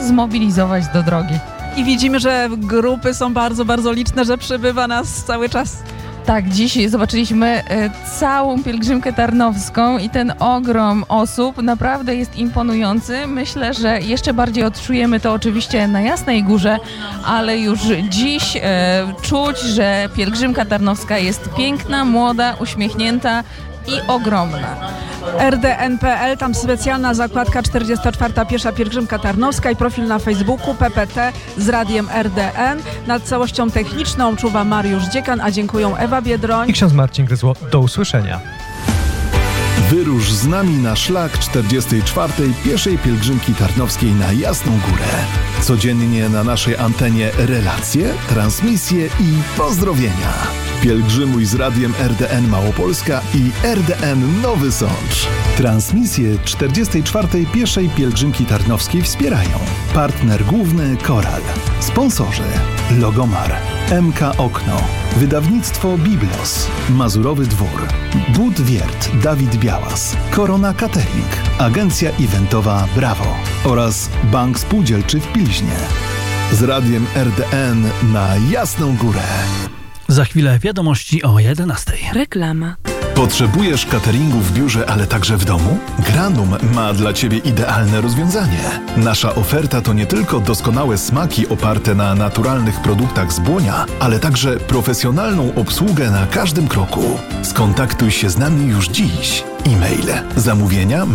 zmobilizować do drogi. I widzimy, że grupy są bardzo, bardzo liczne, że przybywa nas cały czas. Tak, dziś zobaczyliśmy całą pielgrzymkę tarnowską i ten ogrom osób naprawdę jest imponujący. Myślę, że jeszcze bardziej odczujemy to oczywiście na Jasnej Górze, ale już dziś czuć, że pielgrzymka tarnowska jest piękna, młoda, uśmiechnięta i ogromna. RDN.pl, tam specjalna zakładka 44. Piesza Pielgrzymka Tarnowska i profil na Facebooku PPT z Radiem RDN. Nad całością techniczną czuwa Mariusz Dziekan, a dziękują Ewa Biedroń i ksiądz Marcin Gryzło. Do usłyszenia. Wyrusz z nami na szlak 44. Pieszej Pielgrzymki Tarnowskiej na Jasną Górę. Codziennie na naszej antenie relacje, transmisje i pozdrowienia. Pielgrzymuj z Radiem RDN Małopolska i RDN Nowy Sącz. Transmisję 44. Pieszej Pielgrzymki Tarnowskiej wspierają partner główny Koral, sponsorzy Logomar, MK Okno, wydawnictwo Biblos, Mazurowy Dwór, Budwiert Dawid Białas, Korona Catering, agencja eventowa Brawo oraz Bank Spółdzielczy w Pilźnie. Z Radiem RDN na Jasną Górę. Za chwilę wiadomości o 11:00. Reklama. Potrzebujesz cateringu w biurze, ale także w domu? Granum ma dla Ciebie idealne rozwiązanie. Nasza oferta to nie tylko doskonałe smaki oparte na naturalnych produktach z Błonia, ale także profesjonalną obsługę na każdym kroku. Skontaktuj się z nami już dziś. E-mail zamówienia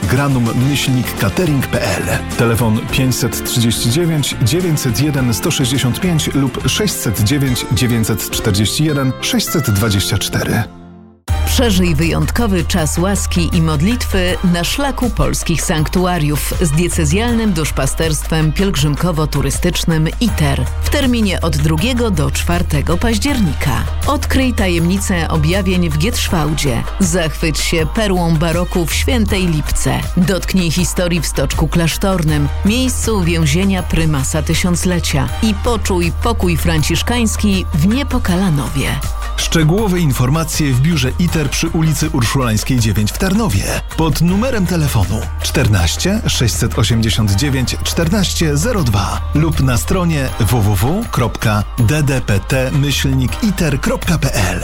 @granum-catering.pl, telefon 539 901 165 lub 609 941 624. Przeżyj wyjątkowy czas łaski i modlitwy na szlaku polskich sanktuariów z diecezjalnym duszpasterstwem pielgrzymkowo-turystycznym ITER w terminie od 2 do 4 października. Odkryj tajemnicę objawień w Gietrzwałdzie. Zachwyć się perłą baroku w Świętej Lipce. Dotknij historii w Stoczku Klasztornym, miejscu więzienia prymasa tysiąclecia i poczuj pokój franciszkański w Niepokalanowie. Szczegółowe informacje w biurze ITER przy ulicy Urszulańskiej 9 w Tarnowie pod numerem telefonu 14 689 1402 lub na stronie www.ddpt-iter.pl.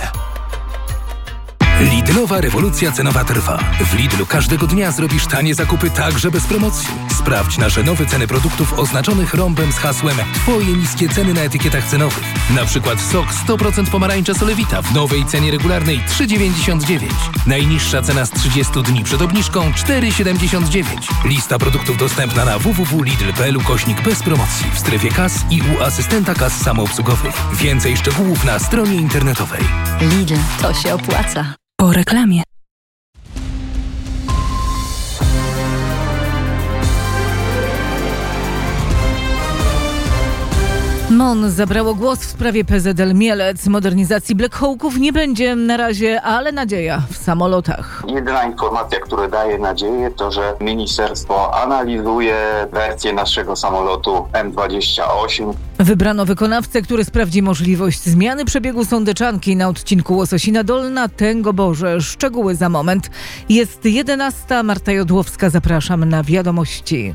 Lidlowa rewolucja cenowa trwa. W Lidlu każdego dnia zrobisz tanie zakupy także bez promocji. Sprawdź nasze nowe ceny produktów oznaczonych rąbem z hasłem Twoje niskie ceny na etykietach cenowych. Na przykład sok 100% pomarańcza Solewita w nowej cenie regularnej 3,99. Najniższa cena z 30 dni przed obniżką 4,79. Lista produktów dostępna na www.lidl.pl/bez promocji w strefie kas i u asystenta kas samoobsługowych. Więcej szczegółów na stronie internetowej. Lidl, to się opłaca. Po reklamie. MON zabrało głos w sprawie PZL Mielec. Modernizacji Black Hawków nie będzie na razie, ale nadzieja w samolotach. Jedyna informacja, która daje nadzieję, to że ministerstwo analizuje wersję naszego samolotu M28. Wybrano wykonawcę, który sprawdzi możliwość zmiany przebiegu sądeczanki na odcinku Łososina Dolna - Tęgoborze. Szczegóły za moment. Jest 11:00. Marta Jodłowska, zapraszam na wiadomości.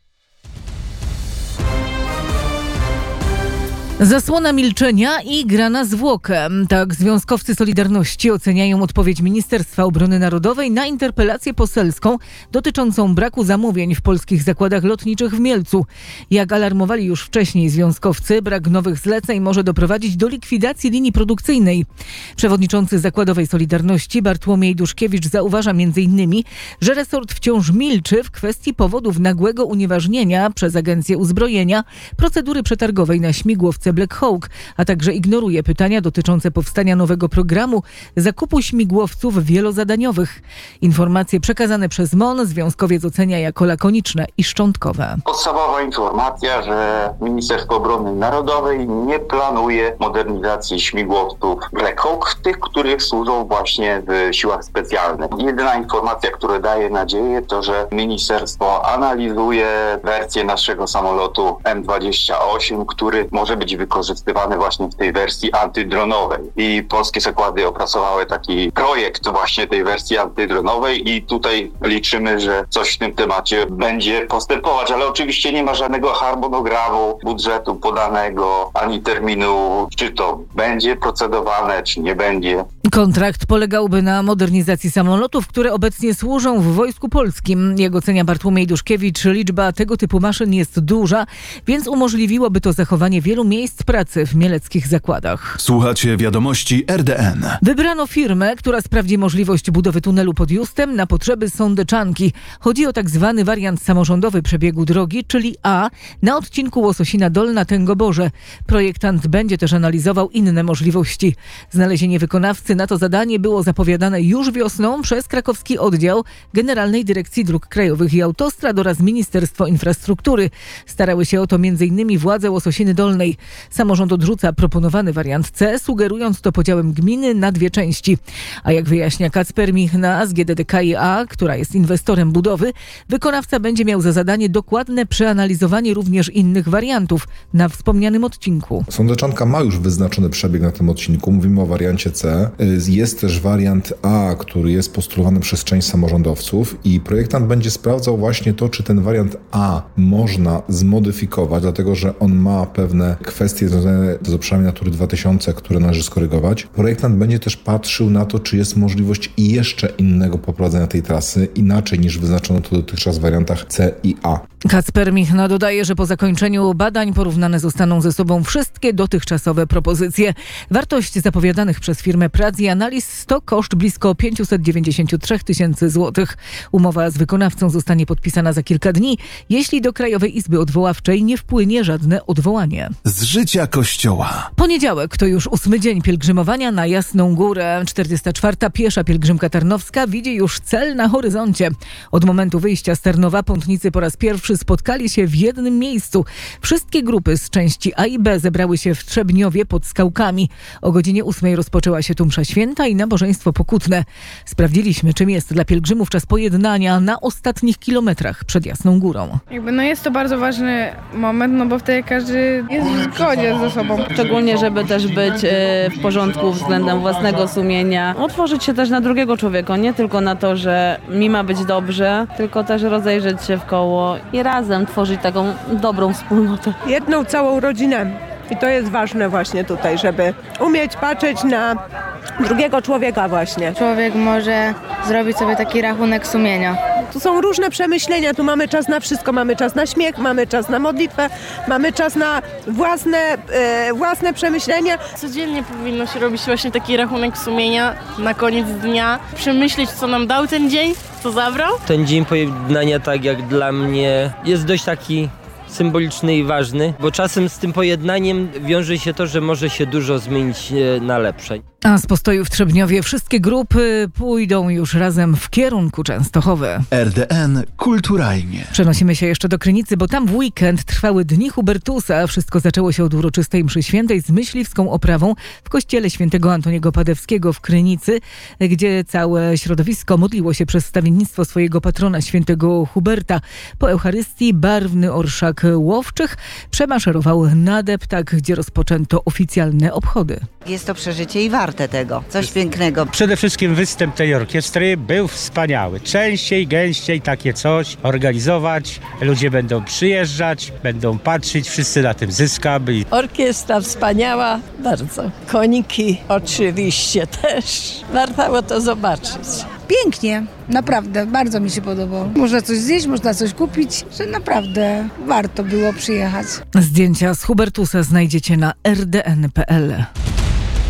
Zasłona milczenia i gra na zwłokę. Tak związkowcy Solidarności oceniają odpowiedź Ministerstwa Obrony Narodowej na interpelację poselską dotyczącą braku zamówień w polskich zakładach lotniczych w Mielcu. Jak alarmowali już wcześniej związkowcy, brak nowych zleceń może doprowadzić do likwidacji linii produkcyjnej. Przewodniczący Zakładowej Solidarności Bartłomiej Duszkiewicz zauważa m.in., że resort wciąż milczy w kwestii powodów nagłego unieważnienia przez Agencję Uzbrojenia procedury przetargowej na śmigłowce Black Hawk, a także ignoruje pytania dotyczące powstania nowego programu zakupu śmigłowców wielozadaniowych. Informacje przekazane przez MON związkowiec ocenia jako lakoniczne i szczątkowe. Podstawowa informacja, że Ministerstwo Obrony Narodowej nie planuje modernizacji śmigłowców Black Hawk, tych, których służą właśnie w siłach specjalnych. Jedyna informacja, która daje nadzieję, to że ministerstwo analizuje wersję naszego samolotu M28, który może być wykorzystywane właśnie w tej wersji antydronowej. I polskie zakłady opracowały taki projekt właśnie tej wersji antydronowej i tutaj liczymy, że coś w tym temacie będzie postępować, ale oczywiście nie ma żadnego harmonogramu budżetu podanego, ani terminu, czy to będzie procedowane, czy nie będzie. Kontrakt polegałby na modernizacji samolotów, które obecnie służą w Wojsku Polskim. Jak ocenia Bartłomiej Duszkiewicz, liczba tego typu maszyn jest duża, więc umożliwiłoby to zachowanie wielu miejsc pracy w mieleckich zakładach. Słuchacie wiadomości RDN. Wybrano firmę, która sprawdzi możliwość budowy tunelu pod Justem na potrzeby Sądeczanki. Chodzi o tak zwany wariant samorządowy przebiegu drogi, czyli A, na odcinku Łososina Dolna-Tęgoborze. Projektant będzie też analizował inne możliwości. Znalezienie wykonawcy na to zadanie było zapowiadane już wiosną przez krakowski oddział Generalnej Dyrekcji Dróg Krajowych i Autostrad oraz Ministerstwo Infrastruktury. Starały się o to m.in. władze Łososiny Dolnej. Samorząd odrzuca proponowany wariant C, sugerując to podziałem gminy na dwie części. A jak wyjaśnia Kacper Michna z GDDKiA, która jest inwestorem budowy, wykonawca będzie miał za zadanie dokładne przeanalizowanie również innych wariantów na wspomnianym odcinku. Sądeczanka ma już wyznaczony przebieg na tym odcinku. Mówimy o wariancie C. Jest też wariant A, który jest postulowany przez część samorządowców i projektant będzie sprawdzał właśnie to, czy ten wariant A można zmodyfikować, dlatego że on ma pewne kwestie związane z obszarami Natury 2000, które należy skorygować. Projektant będzie też patrzył na to, czy jest możliwość jeszcze innego poprowadzenia tej trasy, inaczej niż wyznaczono to dotychczas w wariantach C i A. Kacper Michna dodaje, że po zakończeniu badań porównane zostaną ze sobą wszystkie dotychczasowe propozycje. Wartość zapowiadanych przez firmę prac i analiz to koszt blisko 593 000 złotych. Umowa z wykonawcą zostanie podpisana za kilka dni, jeśli do Krajowej Izby Odwoławczej nie wpłynie żadne odwołanie. Z życia Kościoła. Poniedziałek to już 8. dzień pielgrzymowania na Jasną Górę. 44. piesza pielgrzymka tarnowska widzi już cel na horyzoncie. Od momentu wyjścia z Tarnowa pątnicy po raz pierwszy spotkali się w jednym miejscu. Wszystkie grupy z części A i B zebrały się w Trzebniowie pod Skałkami. O godzinie 8 rozpoczęła się tu msza święta i nabożeństwo pokutne. Sprawdziliśmy, czym jest dla pielgrzymów czas pojednania na ostatnich kilometrach przed Jasną Górą. Jest to bardzo ważny moment, bo wtedy każdy jest w zgodzie ze sobą. Szczególnie, żeby też być w porządku względem własnego sumienia. Otworzyć się też na drugiego człowieka, nie tylko na to, że mi ma być dobrze, tylko też rozejrzeć się w koło i razem tworzyć taką dobrą wspólnotę. Jedną całą rodzinę. I to jest ważne właśnie tutaj, żeby umieć patrzeć na drugiego człowieka właśnie. Człowiek może zrobić sobie taki rachunek sumienia. Tu są różne przemyślenia, tu mamy czas na wszystko, mamy czas na śmiech, mamy czas na modlitwę, mamy czas na własne przemyślenia. Codziennie powinno się robić właśnie taki rachunek sumienia na koniec dnia, przemyśleć, co nam dał ten dzień, co zabrał. Ten dzień pojednania, tak jak dla mnie, jest dość taki symboliczny i ważny, bo czasem z tym pojednaniem wiąże się to, że może się dużo zmienić na lepsze. A z postoju w Trzebniowie wszystkie grupy pójdą już razem w kierunku Częstochowy. RDN kulturalnie. Przenosimy się jeszcze do Krynicy, bo tam w weekend trwały Dni Hubertusa. Wszystko zaczęło się od uroczystej mszy świętej z myśliwską oprawą w kościele świętego Antoniego Padewskiego w Krynicy, gdzie całe środowisko modliło się przez wstawiennictwo swojego patrona świętego Huberta. Po Eucharystii barwny orszak łowczych przemaszerował na deptak, gdzie rozpoczęto oficjalne obchody. Jest to przeżycie i warte tego. Coś pięknego. Przede wszystkim występ tej orkiestry był wspaniały. Częściej, gęściej takie coś organizować. Ludzie będą przyjeżdżać, będą patrzeć, wszyscy na tym zyskamy. Orkiestra wspaniała, bardzo. Koniki oczywiście też. Warto to zobaczyć. Pięknie, naprawdę, bardzo mi się podobało. Można coś zjeść, można coś kupić, że naprawdę warto było przyjechać. Zdjęcia z Hubertusa znajdziecie na rdn.pl.